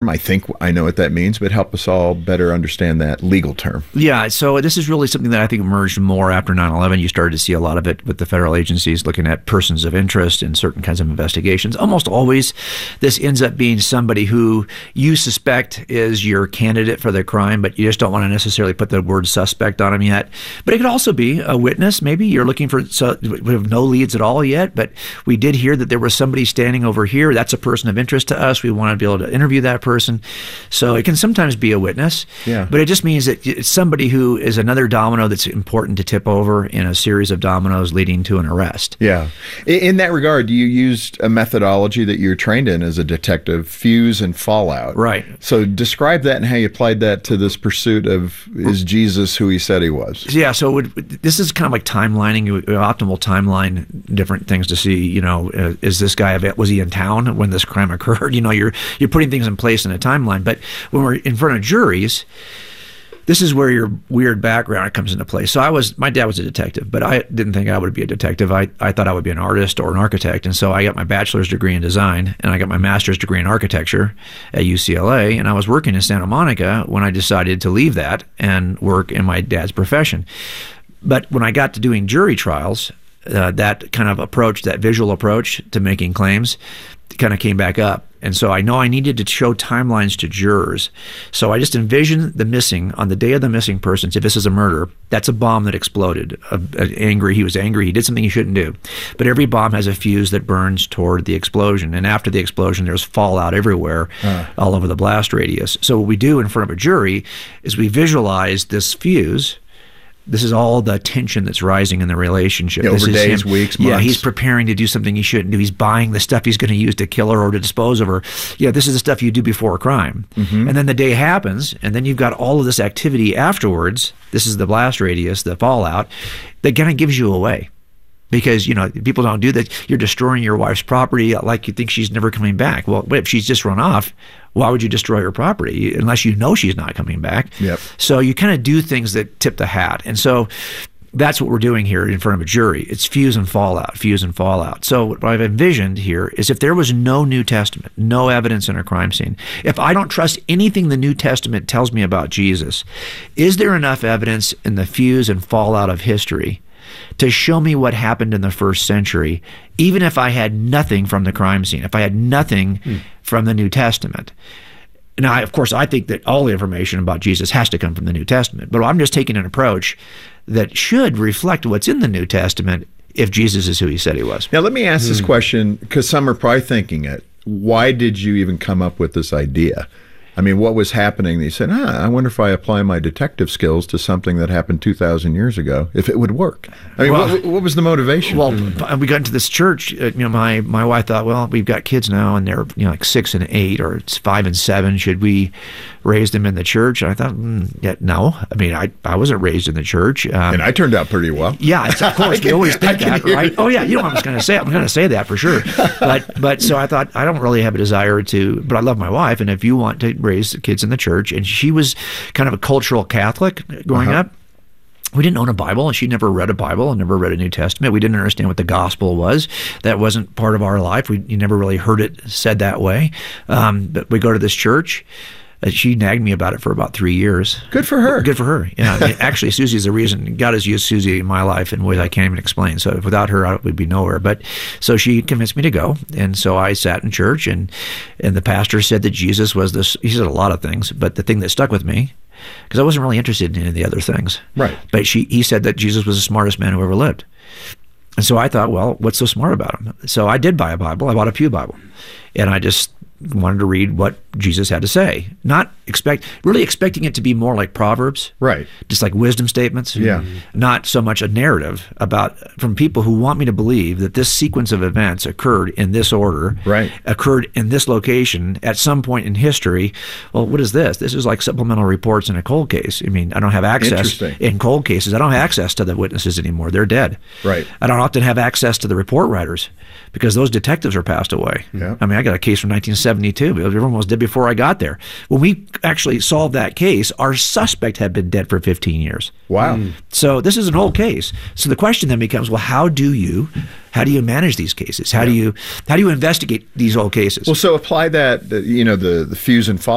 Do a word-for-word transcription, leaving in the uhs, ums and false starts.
I think I know what that means, but help us all better understand that legal term. Yeah, so this is really something that I think emerged more after nine eleven. You started to see a lot of it with the federal agencies looking at persons of interest in certain kinds of investigations. Almost always, this ends up being somebody who you suspect is your candidate for the crime, but you just don't want to necessarily put the word suspect on him yet. But it could also be a witness. Maybe you're looking for, so we have no leads at all yet, but we did hear that there was somebody standing over here. That's a person of interest to us. We want to be able to interview that person. So it can sometimes be a witness, yeah. but it just means that it's somebody who is another domino that's important to tip over in a series of dominoes leading to an arrest. Yeah. In that regard, you used a methodology that you're trained in as a detective, fuse and fallout. Right. So describe that and how you applied that to this pursuit of, is Jesus who he said he was? Yeah, so it would, this is kind of like timelining, optimal timeline, different things to see, you know, uh, is this guy, was he in town when this crime occurred? You know, you're you're putting things in place in a timeline. But when we're in front of juries, this is where your weird background comes into play. So I was, my dad was a detective, but I didn't think I would be a detective. I, I thought I would be an artist or an architect. And so I got my bachelor's degree in design and I got my master's degree in architecture at U C L A. And I was working in Santa Monica when I decided to leave that and work in my dad's profession. But when I got to doing jury trials, uh, that kind of approach, that visual approach to making claims, kind of came back up. And so I know I needed to show timelines to jurors. So I just envisioned the missing, on the day of the missing persons, if this is a murder, that's a bomb that exploded. Uh, uh, angry, he was angry, he did something he shouldn't do. But every bomb has a fuse that burns toward the explosion. And after the explosion, there's fallout everywhere, uh. all over the blast radius. So what we do in front of a jury is we visualize this fuse. This is all the tension that's rising in the relationship. Yeah, this over is days, him, weeks, yeah, months. he's preparing to do something he shouldn't do. He's buying the stuff he's going to use to kill her or to dispose of her. Yeah, this is the stuff you do before a crime. Mm-hmm. And then the day happens, and then you've got all of this activity afterwards. This is the blast radius, the fallout, that kind of gives you away. Because, you know, people don't do that. You're destroying your wife's property like you think she's never coming back. Well, wait, if she's just run off, why would you destroy her property unless you know she's not coming back? Yep. So you kind of do things that tip the hat. And so that's what we're doing here in front of a jury. It's fuse and fallout, fuse and fallout. So what I've envisioned here is if there was no New Testament, no evidence in a crime scene, if I don't trust anything the New Testament tells me about Jesus, is there enough evidence in the fuse and fallout of history to show me what happened in the first century, even if I had nothing from the crime scene, if I had nothing mm. from the New Testament? Now, I, of course, I think that all the information about Jesus has to come from the New Testament, but I'm just taking an approach that should reflect what's in the New Testament if Jesus is who he said he was. Now, let me ask mm. this question, because some are probably thinking it. Why did you even come up with this idea? I mean, what was happening? They said, ah, I wonder if I apply my detective skills to something that happened two thousand years ago, if it would work. I mean, well, what, what was the motivation? Well, we got into this church. You know, my, my wife thought, well, we've got kids now, and they're, you know, like six and eight, or it's five and seven. Should we raise them in the church? And I thought, mm, yeah, no. I mean, I, I wasn't raised in the church. Um, and I turned out pretty well. Yeah, it's, of course. We always think that, right? Oh, yeah, you know what I was going to say. I'm going to say that for sure. But, but so I thought, I don't really have a desire to, but I love my wife, and if you want to raise the kids in the church, and she was kind of a cultural Catholic growing uh-huh. up. We didn't own a Bible, and she never read a Bible and never read a New Testament. We didn't understand what the gospel was. That wasn't part of our life. We you never really heard it said that way. Um, but we go to this church. Uh, she nagged me about it for about three years. Good for her. Good for her. Yeah. I mean, actually, Susie's the reason. God has used Susie in my life in ways I can't even explain. So without her, I would be nowhere. But so she convinced me to go. And so I sat in church, and, and the pastor said that Jesus was this. He said a lot of things, but the thing that stuck with me, because I wasn't really interested in any of the other things. Right. But she, he said that Jesus was the smartest man who ever lived. And so I thought, well, what's so smart about him? So I did buy a Bible. I bought a Pew Bible. And I just wanted to read what Jesus had to say, not expect really expecting it to be more like Proverbs, right? Just like wisdom statements, yeah. Not so much a narrative about from people who want me to believe that this sequence of events occurred in this order, right? Occurred in this location at some point in history. Well, what is this? This is like supplemental reports in a cold case. I mean, I don't have access in cold cases. I don't have access to the witnesses anymore. They're dead. Right. I don't often have access to the report writers because those detectives are passed away. Yeah. I mean, I got a case from nineteen seventy-two. Everyone was dead before I got there. When we actually solved that case, our suspect had been dead for fifteen years. Wow. Mm. So this is an old case. So the question then becomes, well, how do you how do you manage these cases? How yeah. do you how do you investigate these old cases? Well, so apply that, you know, the, the fuse and follow